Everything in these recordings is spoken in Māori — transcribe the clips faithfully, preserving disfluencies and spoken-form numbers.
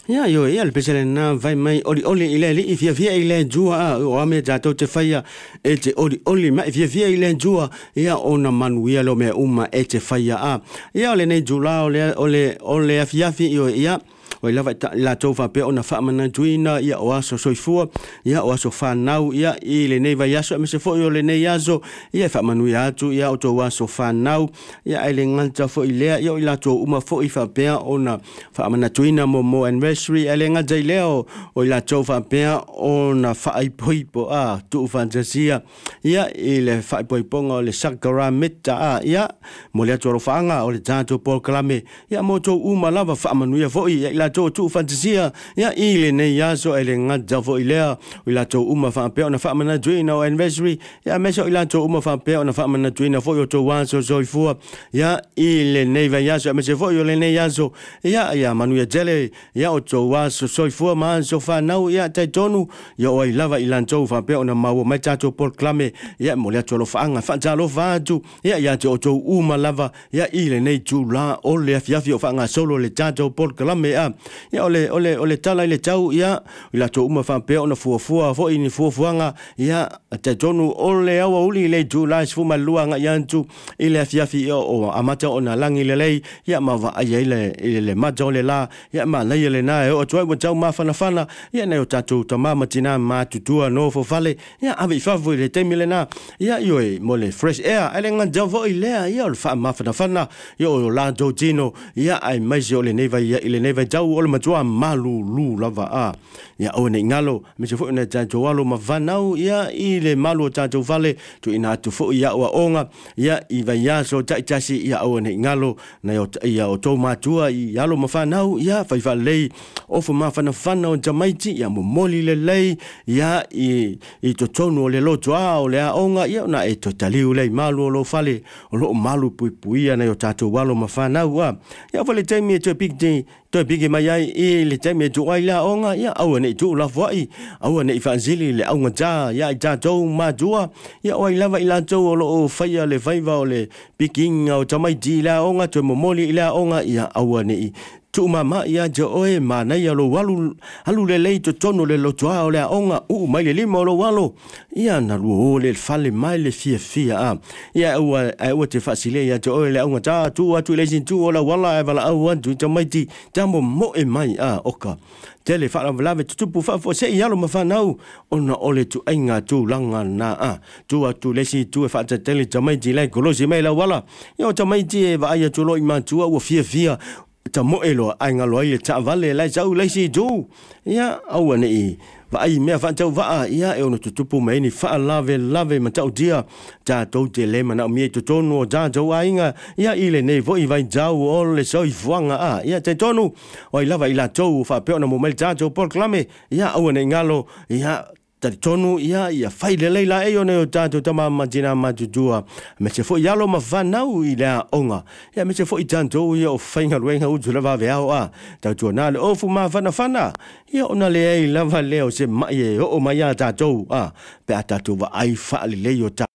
Ya yo ya le pesele na vai mai oli oli ile li ifia via ile jua o ame jato te faia e te oli oli mai via via ile jua ya ona manuia lo me uma e te faia a ya le nei jula ole ole ole afia fi yo ya o lava la tofa pe ona fa mana tuina ia o aso soifua ia o aso fa nau ia i le nei vai aso me se fo yo le nei aso ia fa manu ia tu ia o to aso fa nau ia ai le nganta fo ile ia o la to uma fo i fa pe ona fa mana tuina mo mo anniversary ele ngata ile o o la tofa pe ona fa ai poipo a tu fantasia ia i le fa poiponga le sakara meta a ia mo le to fa nga o le tanto por clame ia mo to uma lava fa manu ia fo i la to tu fantasia ya ile nei ya so ele ngata fo ile ila to uma fa pe ona fa mana tuina anniversary ya me so ila to uma fa pe ona fa mana tuina fo yo to wan so so fu ya ile nei va ya so me se fo yo le nei ya so ya ya manu ya jele ya o to wa so so fu ma so fa nau ya te tonu yo o lava ila to fa pe ona ma wo me cha to por clame ya mo le to lo fa nga fa ja lo fa tu ya ya to to uma lava ya ile nei tu la o le fia fia fa nga solo le cha to por clame ya ya ole ole ole tala ile tau ya ila to uma fa pe ona fu fu fo ini fu fuanga ya te tonu ole awa uli le tu la fu maluanga yantu ile fia fia o amata ona langi le le ya ma va ai ile ile majo le la ya ma le le na o toi mo tau ma fana fana ya ne o tatu to ma matina ma tutua no fo fale ya ave fa vo le te milena ya yo mo le fresh air ele nga javo ile ya o fa ma fana fana yo la do tino ya ai mai jo le neva ya ile neva jau o le matua malu lu lava a ya o ne ngalo me se fo na jo walo ma vanau ya ile malu tatu vale tu ina tu fo ya o onga ya i va ya so tai tasi ya o ne ngalo na yo ya o to matua ya lo ma fanau ya fa fa le o fo ma fana fana o jamaiti ya mo moli le le ya i i to tono le lo toa o le onga ya na e to tali le malu lo fale o lo malu pui pui ya na yo tatu walo ma fanau wa ya fa le temi to big day to big mai ai i le temi to ai la onga ya au ne tu la foi au ne evangelii le au nga ya ja to ma jua ya o lava ila to lo fa ya le faiva o le piking o jamaiti la onga to mo moli la onga ya au ne tu mama ya jo oe mana ya lo walu halu le le to tono le lo toa o le onga u mai le limo lo walo ya na lu le fale mai le fia fia a ya u u te fasile ya jo oe le onga ta tu atu le sin tu o la wala e vala au antu to mai ti tambo mo e mai a oka tele fa la ve tu pu fa fo se ya lo ma fa nau ona ole tu ainga tu langa na a tu atu le si tu fa te tele to mai ti le kolosi mai la wala yo to mai ti e va ya tu lo i ma tu o fia fia ta mo elo ai nga loi ta vale la jau le si du ya au nei va ai me fa tau va ya e ono tutupu mai ni fa lave lave ma tau dia ta to te le mana mi to tonu ja jau ai nga ya ile nei vo i vai jau o le so i fuanga a ya te tonu o i lava i la tau fa pe ona mo mel ja jau por clame ya au nei ngalo ya tari tonu ia ia fai le leila e o ne o tātou tama matina matujua me se fo ialo ma whanau i lea onga ia me se fo i tātou ia o whainga ruenga utu lava veao a tātou nā le ofu ma whana whana ia ona le ei lava leo se mai e o o mai a tātou a pe a tātou wa ai whaali leo tātou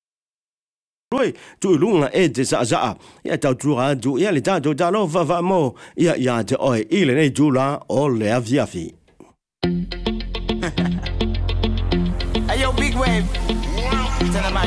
Roi, tu lunga e te sa sa ia tau tua tu ia le tātou tālo fa fa mo ia ia te oi i le nei tula o le aviafi Hey yo, big wave. Tell them I